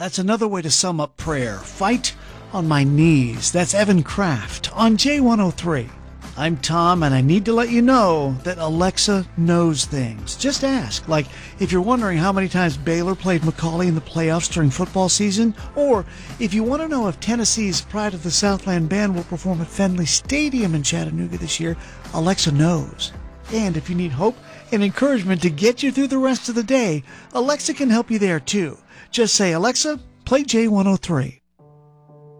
That's another way to sum up prayer. Fight on my knees. That's Evan Kraft on J103. I'm Tom, and I need to let you know that Alexa knows things. Just ask. Like, if you're wondering how many times Baylor played Macaulay in the playoffs during football season, or if you want to know if Tennessee's Pride of the Southland band will perform at Fenway Stadium in Chattanooga this year, Alexa knows. And if you need hope and encouragement to get you through the rest of the day, Alexa can help you there too. Just say, Alexa, play J103.